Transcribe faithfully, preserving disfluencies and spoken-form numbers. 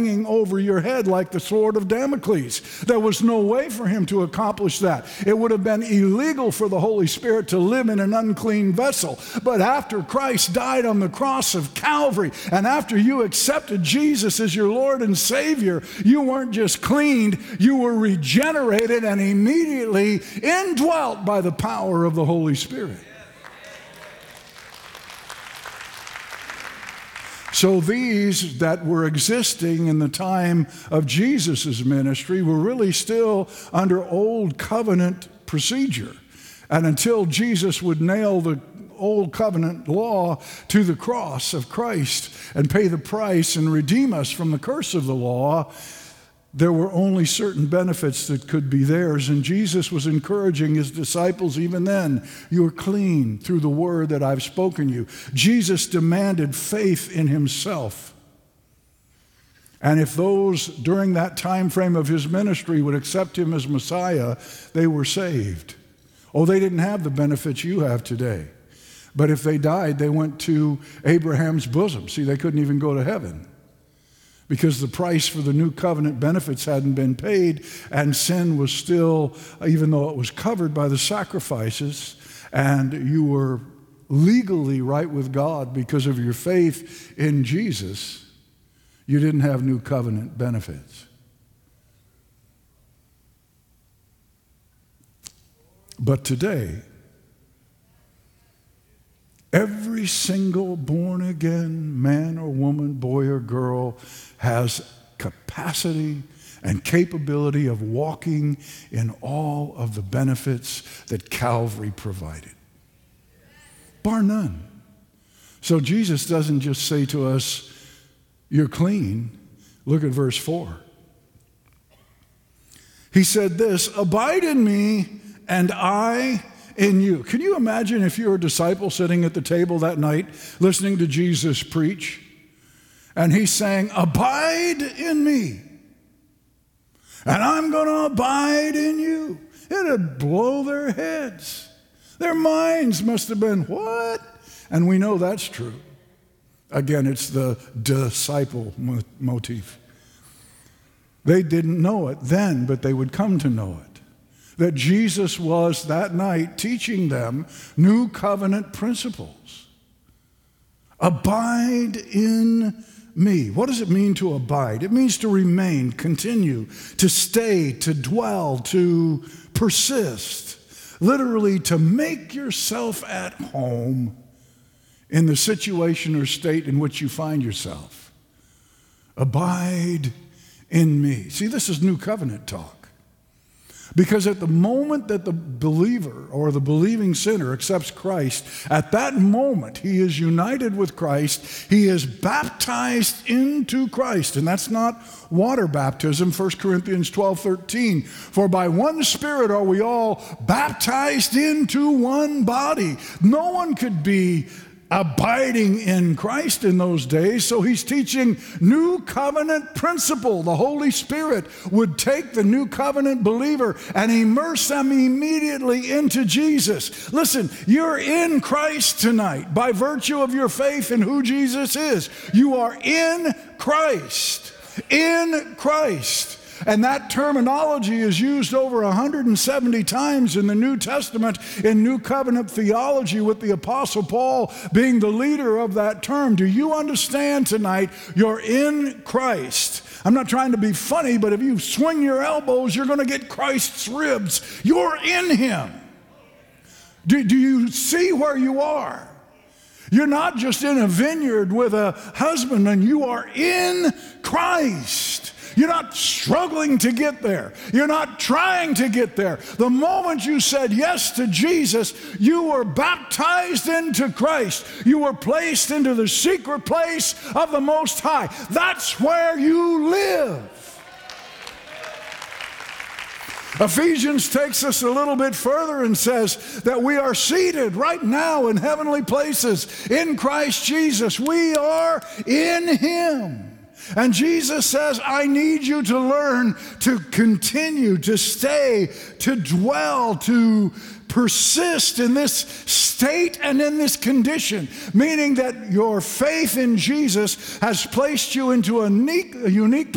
hanging over your head like the sword of Damocles. There was no way for him to accomplish that. It would have been illegal for the Holy Spirit to live in an unclean vessel. But after Christ died on the cross of Calvary, and after you accepted Jesus as your Lord and Savior, you weren't just cleaned, you were regenerated and immediately indwelt by the power of the Holy Spirit. So these that were existing in the time of Jesus' ministry were really still under old covenant procedure. And until Jesus would nail the old covenant law to the cross of Christ and pay the price and redeem us from the curse of the law, there were only certain benefits that could be theirs. And Jesus was encouraging his disciples even then. You are clean through the word that I've spoken you. Jesus demanded faith in himself. And if those during that time frame of his ministry would accept him as Messiah, they were saved. Oh, they didn't have the benefits you have today. But if they died, they went to Abraham's bosom. See, they couldn't even go to heaven, because the price for the new covenant benefits hadn't been paid, and sin was still, even though it was covered by the sacrifices, and you were legally right with God because of your faith in Jesus, you didn't have new covenant benefits. But today, every single born-again man or woman, boy or girl, has capacity and capability of walking in all of the benefits that Calvary provided. Bar none. So Jesus doesn't just say to us, you're clean. Look at verse four. He said this, abide in me and I in you. Can you imagine if you were a disciple sitting at the table that night listening to Jesus preach, and he's saying, abide in me, and I'm going to abide in you? It'd blow their heads. Their minds must have been, what? And we know that's true. Again, it's the disciple motif. They didn't know it then, but they would come to know it. That Jesus was that night teaching them new covenant principles. Abide in me. What does it mean to abide? It means to remain, continue, to stay, to dwell, to persist. Literally, to make yourself at home in the situation or state in which you find yourself. Abide in me. See, this is new covenant talk. Because at the moment that the believer or the believing sinner accepts Christ, at that moment he is united with Christ. He is baptized into Christ. And that's not water baptism, First Corinthians twelve thirteen. For by one Spirit are we all baptized into one body. No one could be abiding in Christ in those days, so he's teaching new covenant principle. The Holy Spirit would take the new covenant believer and immerse them immediately into Jesus. Listen, you're in Christ tonight by virtue of your faith in who Jesus is. You are in Christ. In Christ. And that terminology is used over one hundred seventy times in the New Testament in New Covenant theology, with the Apostle Paul being the leader of that term. Do you understand tonight? You're in Christ. I'm not trying to be funny, but if you swing your elbows, you're going to get Christ's ribs. You're in him. Do, do you see where you are? You're not just in a vineyard with a husbandman. You are in Christ. You're not struggling to get there. You're not trying to get there. The moment you said yes to Jesus, you were baptized into Christ. You were placed into the secret place of the Most High. That's where you live. Ephesians takes us a little bit further and says that we are seated right now in heavenly places in Christ Jesus. We are in him. And Jesus says, I need you to learn to continue, to stay, to dwell, to persist in this state and in this condition, meaning that your faith in Jesus has placed you into a unique, a unique